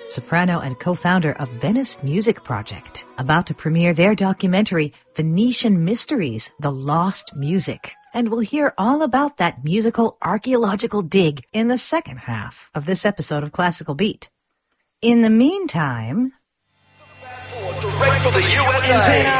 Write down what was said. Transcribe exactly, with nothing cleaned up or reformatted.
soprano and co-founder of Venice Music Project, about to premiere their documentary, Venetian Mysteries, The Lost Music. And we'll hear all about that musical archaeological dig in the second half of this episode of Classical Beat. In the meantime... Direct for the U S A.